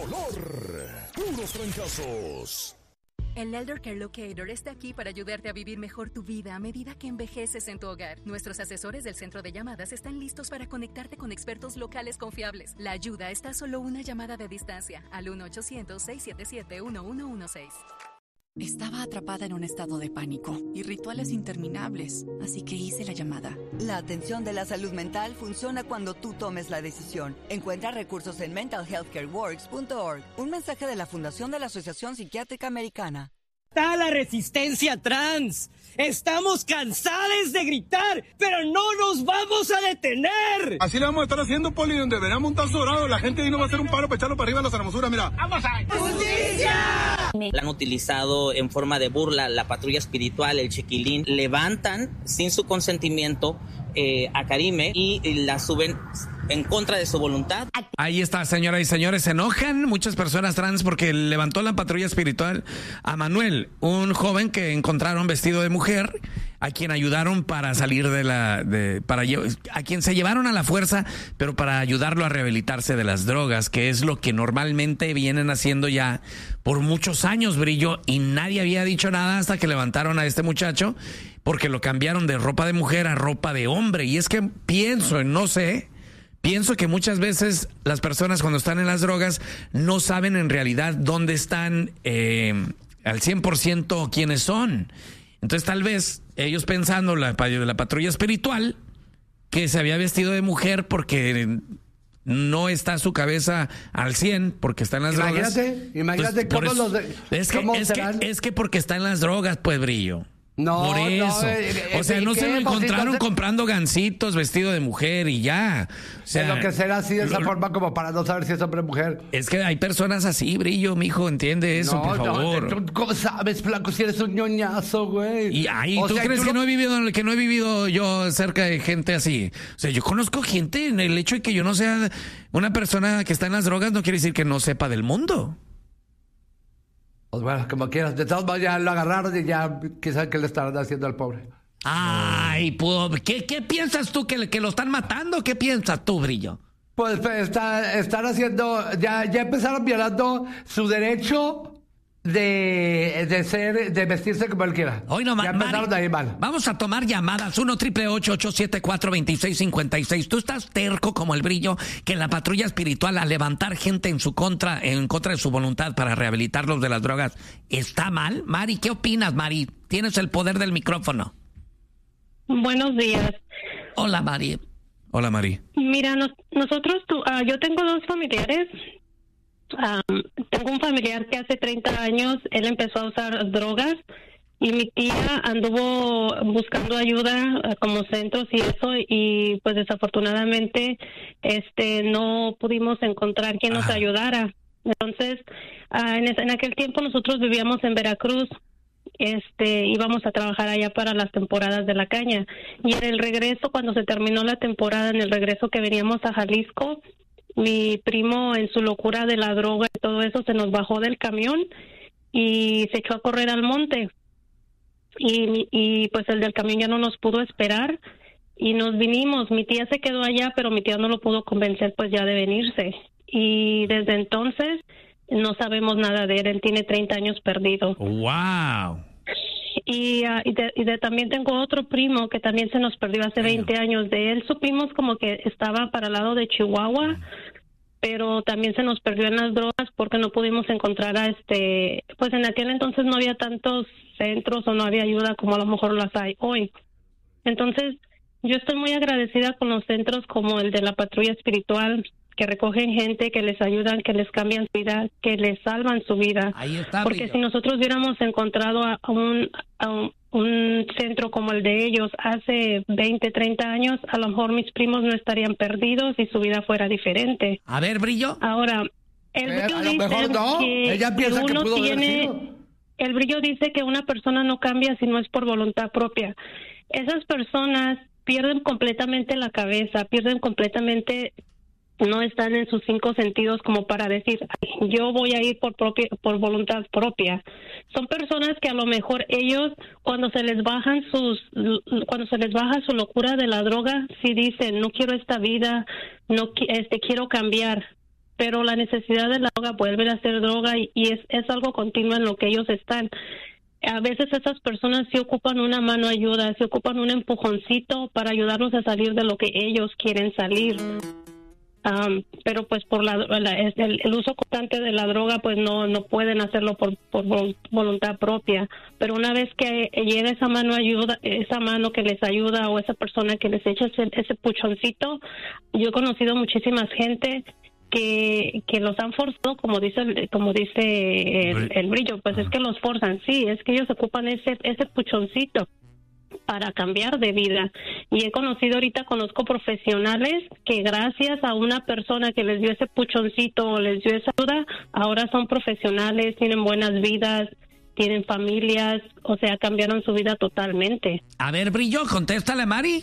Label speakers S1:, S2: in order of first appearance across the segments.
S1: Dolor. Puros trancazos.
S2: El Elder Care Locator está aquí para ayudarte a vivir mejor tu vida a medida que envejeces en tu hogar. Nuestros asesores del centro de llamadas están listos para conectarte con expertos locales confiables. La ayuda está a solo una llamada de distancia al 1-800-677-1116.
S3: Estaba atrapada en un estado de pánico y rituales interminables, así que hice la llamada.
S4: La atención de la salud mental funciona cuando tú tomes la decisión. Encuentra recursos en mentalhealthcareworks.org. Un mensaje de la Fundación de la Asociación Psiquiátrica Americana.
S5: Está la resistencia trans. Estamos cansados de gritar, pero no nos vamos a detener.
S6: Así le vamos a estar haciendo, Poli, donde veramos un tazo dorado. La gente ahí no va a hacer un paro para echarlo para arriba a las hermosuras, mira. ¡Vamos a
S5: ¡Justicia!
S7: La han utilizado en forma de burla, la patrulla espiritual, el chiquilín. Levantan sin su consentimiento a Karime y la suben en contra de su voluntad.
S8: Ahí está, señoras y señores, se enojan muchas personas trans porque levantó la patrulla espiritual a Manuel, un joven que encontraron vestido de mujer, a quien ayudaron para salir a quien se llevaron a la fuerza, pero para ayudarlo a rehabilitarse de las drogas, que es lo que normalmente vienen haciendo ya por muchos años, Brillo, y nadie había dicho nada hasta que levantaron a este muchacho, porque lo cambiaron de ropa de mujer a ropa de hombre. Y es que pienso que muchas veces las personas cuando están en las drogas no saben en realidad dónde están al 100% quiénes son. Entonces tal vez ellos pensando la patrulla espiritual que se había vestido de mujer porque no está su cabeza al 100 porque está en las drogas.
S9: Imagínate cómo
S8: es que porque está en las drogas, pues, Brillo.
S9: No,
S8: por eso. O sea, no se lo encontraron comprando gancitos vestido de mujer y ya. O sea,
S9: es lo que será así de esa forma como para no saber si es hombre o mujer.
S8: Es que hay personas así, Brillo, mijo, entiende eso, por favor.
S9: No, ¿cómo sabes, flaco, si eres un ñoñazo, güey?
S8: ¿Tú crees que no he vivido yo cerca de gente así? O sea, yo conozco gente, en el hecho de que yo no sea una persona que está en las drogas no quiere decir que no sepa del mundo.
S9: Pues bueno, como quieras. De todos modos, ya lo agarraron y ya quizás que le estarán haciendo al pobre.
S8: Ay, pues, ¿qué piensas tú? ¿Que lo están matando? ¿Qué piensas tú, Brillo?
S9: Pues están haciendo... Ya empezaron violando su derecho de vestirse como él quiera.
S8: Hoy no,
S9: ya empezaron de ahí mal.
S8: Vamos a tomar llamadas 1-888-874-2656. Tú estás terco como el Brillo que la patrulla espiritual a levantar gente en contra de su voluntad para rehabilitarlos de las drogas está mal. Mari, ¿qué opinas, Mari? Tienes el poder del micrófono.
S10: Buenos días.
S8: Hola, Mari. Hola, Mari.
S10: Mira, nosotros, yo tengo dos familiares. Tengo un familiar que hace 30 años él empezó a usar drogas y mi tía anduvo buscando ayuda como centros y eso, y pues desafortunadamente no pudimos encontrar quien nos ayudara. Entonces en aquel tiempo nosotros vivíamos en Veracruz. Íbamos a trabajar allá para las temporadas de la caña, y en el regreso, cuando se terminó la temporada, en el regreso que veníamos a Jalisco, mi primo, en su locura de la droga y todo eso, se nos bajó del camión y se echó a correr al monte. Y pues el del camión ya no nos pudo esperar y nos vinimos. Mi tía se quedó allá, pero mi tía no lo pudo convencer pues ya de venirse. Y desde entonces no sabemos nada de él. Él tiene 30 años perdido.
S8: ¡Wow!
S10: Y también tengo otro primo que también se nos perdió hace 20 años. De él supimos como que estaba para el lado de Chihuahua, pero también se nos perdió en las drogas porque no pudimos encontrar pues en aquel entonces no había tantos centros o no había ayuda como a lo mejor las hay hoy. Entonces yo estoy muy agradecida con los centros como el de la patrulla espiritual, que recogen gente, que les ayudan, que les cambian su vida, que les salvan su vida.
S8: Ahí está,
S10: porque
S8: Brillo.
S10: si nosotros hubiéramos encontrado a un centro como el de ellos hace 20, 30 años, a lo mejor mis primos no estarían perdidos y su vida fuera diferente.
S8: A ver, Brillo.
S10: Ahora, el Brillo
S9: a lo mejor no. Ella piensa que pudo haber sido.
S10: El Brillo dice que una persona no cambia si no es por voluntad propia. Esas personas pierden completamente la cabeza, pierden completamente, no están en sus 5 sentidos como para decir, yo voy a ir por voluntad propia. Son personas que a lo mejor ellos, cuando se les baja su locura de la droga, sí dicen, no quiero esta vida, no quiero cambiar. pero la necesidad de la droga, vuelven a hacer droga y es algo continuo en lo que ellos están. A veces esas personas sí ocupan una mano ayuda, sí ocupan un empujoncito para ayudarlos a salir de lo que ellos quieren salir. Pero pues por el uso constante de la droga, pues no pueden hacerlo por voluntad propia. Pero una vez que llega esa mano ayuda, esa mano que les ayuda o esa persona que les echa ese puchoncito, yo he conocido muchísima gente que los han forzado, como dice el Brillo, pues es que los forzan, sí, es que ellos ocupan ese puchoncito para cambiar de vida. Y conozco profesionales que gracias a una persona que les dio ese puchoncito o les dio esa ayuda, ahora son profesionales, tienen buenas vidas, tienen familias, o sea, cambiaron su vida totalmente.
S8: A ver, Brillo, contéstale a Mari.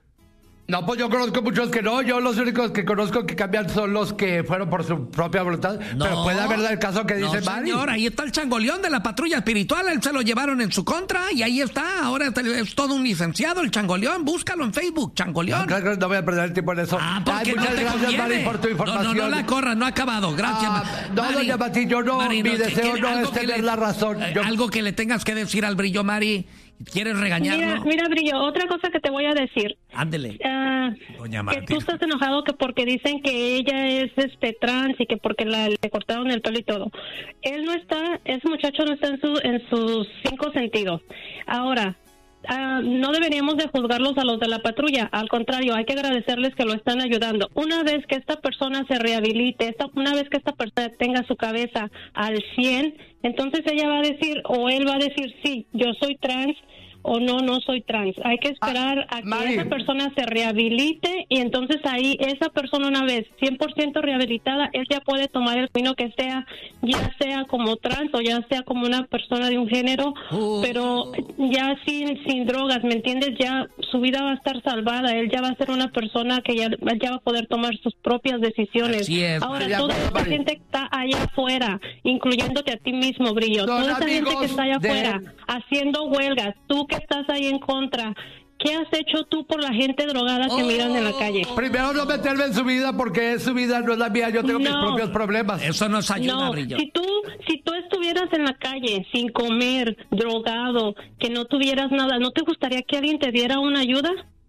S9: No, pues yo conozco muchos que no. Yo los únicos que conozco que cambian son los que fueron por su propia voluntad. No, pero puede haber el caso que dice Mari.
S8: Señor, ahí está el changoleón de la patrulla espiritual. Él se lo llevaron en su contra y ahí está. Ahora es todo un licenciado, el changoleón. Búscalo en Facebook, changoleón.
S9: No voy a perder el tiempo en eso.
S8: Porque
S9: muchas gracias, Mari, por tu información.
S8: No la corras, no ha acabado. Gracias,
S9: No, doña Mati, Mari, mi deseo no es tener la razón.
S8: Algo que le tengas que decir al Brillo, Mari. ¿Quieres regañarlo?
S10: Mira, Brillo, otra cosa que te voy a decir.
S8: Ándele. Doña Marta.
S10: Que tú estás enojado que porque dicen que ella es trans y que porque le cortaron el pelo y todo. Él no está, ese muchacho no está en sus 5 sentidos. Ahora, no deberíamos de juzgarlos a los de la patrulla, al contrario, hay que agradecerles que lo están ayudando. Una vez que esta persona se rehabilite, una vez que esta persona tenga su cabeza al 100, entonces ella va a decir, o él va a decir, sí, yo soy trans, o no soy trans. Hay que esperar a que
S9: Mari,
S10: esa persona se rehabilite y entonces ahí esa persona, una vez 100% rehabilitada, él ya puede tomar el camino que sea, ya sea como trans o ya sea como una persona de un género, pero ya sin drogas, ¿me entiendes? Ya su vida va a estar salvada, él ya va a ser una persona que ya va a poder tomar sus propias decisiones.
S8: Así es.
S10: Ahora, toda esta gente que está allá afuera, incluyéndote a ti mismo, Brillo, toda esa gente que está allá afuera haciendo huelgas, tú que estás ahí en contra, ¿qué has hecho tú por la gente drogada que miran en la calle?
S9: Primero no meterme en su vida porque su vida no es la mía, yo tengo mis propios problemas.
S8: Eso nos ayuda, Brillo.
S10: Si tú estuvieras en la calle sin comer, drogado, que no tuvieras nada, ¿no te gustaría que alguien te diera una ayuda?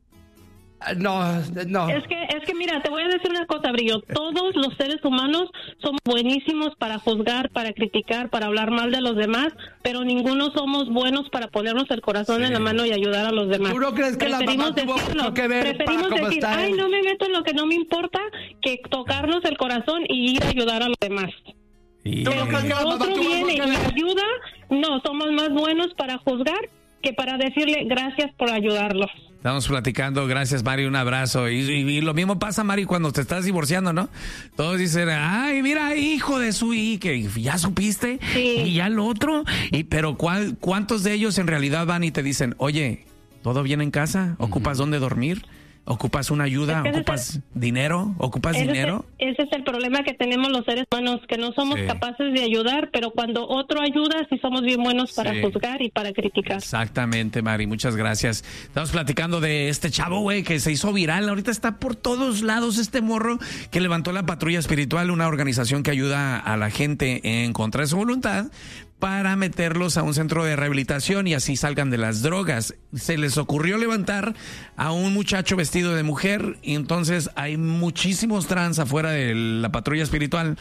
S9: No.
S10: Es que mira, te voy a decir una cosa, Brillo. Todos los seres humanos somos buenísimos para juzgar, para criticar, para hablar mal de los demás, pero ninguno somos buenos para ponernos el corazón en la mano y ayudar a los demás.
S9: ¿Tú no crees que la mamá tuvo mucho que ver para cómo
S10: decir,
S9: está?
S10: Ay, no me meto en lo que no me importa, que tocarnos el corazón y ir a ayudar a los demás. Pero cuando otro viene y me ayuda, no, somos más buenos para juzgar que para decirle gracias por ayudarlos.
S8: Estamos platicando, gracias Mari, un abrazo. Y lo mismo pasa, Mari, cuando te estás divorciando, ¿no? Todos dicen, ay, mira, hijo de su que ya supiste, sí. Y ya el otro. Pero ¿cuántos de ellos en realidad van y te dicen, oye, ¿todo bien en casa? ¿Ocupas dónde dormir? ¿Ocupas una ayuda? ¿Ocupas dinero? ¿Ocupas dinero?
S10: Ese es el problema que tenemos los seres humanos, que no somos capaces de ayudar, pero cuando otro ayuda, sí somos bien buenos para juzgar y para criticar.
S8: Exactamente, Mari, muchas gracias. Estamos platicando de este chavo, güey, que se hizo viral. Ahorita está por todos lados este morro que levantó la Patrulla Espiritual, una organización que ayuda a la gente en contra de su voluntad para meterlos a un centro de rehabilitación y así salgan de las drogas. Se les ocurrió levantar a un muchacho vestido de mujer y entonces hay muchísimos trans afuera de la Patrulla Espiritual.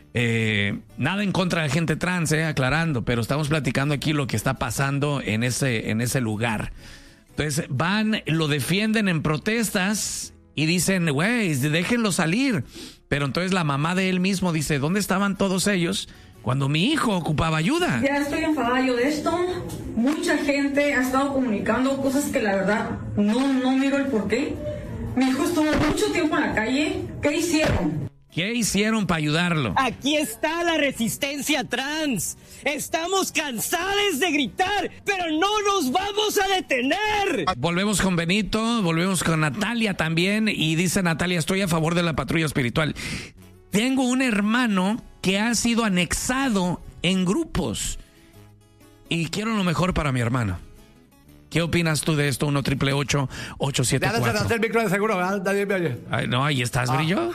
S8: Nada en contra de la gente trans, aclarando, pero estamos platicando aquí lo que está pasando en ese lugar. Entonces van, lo defienden en protestas y dicen, güey, déjenlo salir. Pero entonces la mamá de él mismo dice, ¿dónde estaban todos ellos cuando mi hijo ocupaba ayuda?
S11: Ya estoy enfadada yo de esto. Mucha gente ha estado comunicando cosas que la verdad no miro el porqué. Mi hijo estuvo mucho tiempo en la calle. ¿Qué hicieron?
S8: ¿Qué hicieron para ayudarlo?
S5: Aquí está la resistencia trans. Estamos cansados de gritar, pero no nos vamos a detener.
S8: Volvemos con Benito, volvemos con Natalia también. Y dice Natalia, estoy a favor de la Patrulla Espiritual. Tengo un hermano que ha sido anexado en grupos y quiero lo mejor para mi hermano. ¿Qué opinas tú de esto? 1-888-874.
S9: Ya no se hace el micro de seguro, ¿verdad? Nadie me oye.
S8: Ay, no, ahí estás, Brillo.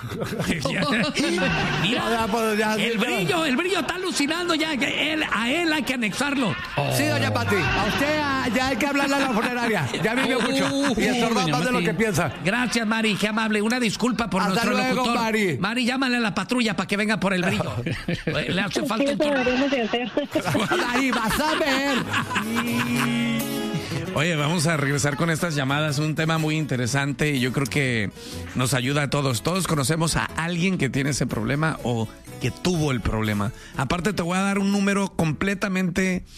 S8: Mira, el brillo está alucinando ya. A él hay que anexarlo.
S9: Sí, doña Pati, a usted ya hay que hablarle a la funeraria. Ya vivió mucho y estorba más de lo que piensa.
S8: Gracias, Mari, qué amable. Una disculpa por
S9: Hasta
S8: nuestro
S9: luego,
S8: locutor.
S9: Mari.
S8: Mari, llámale a la patrulla para que venga por el Brillo. Le hace falta un
S9: Ahí vas a ver.
S8: Oye, vamos a regresar con estas llamadas, un tema muy interesante y yo creo que nos ayuda a todos. Todos conocemos a alguien que tiene ese problema o que tuvo el problema. Aparte te voy a dar un número completamente